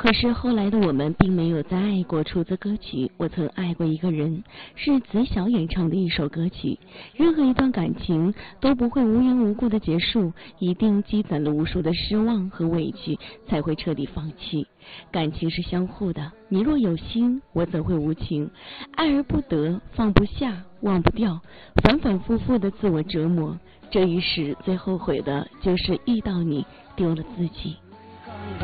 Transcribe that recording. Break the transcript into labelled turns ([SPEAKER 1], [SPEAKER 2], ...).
[SPEAKER 1] 可是后来的我们并没有再爱过。出自歌曲《我曾爱过一个人》，是子晓演唱的一首歌曲。任何一段感情都不会无缘无故的结束，一定积攒了无数的失望和委屈，才会彻底放弃。感情是相互的，你若有心，我怎会无情？爱而不得，放不下，忘不掉，反反复复的自我折磨。这一世最后悔的就是遇到你，丢了自己。